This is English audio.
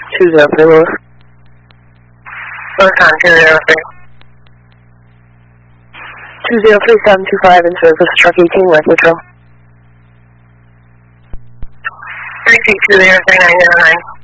20 Locon 203. 203-725 in service, truck 18, West Patrol. 332 03909.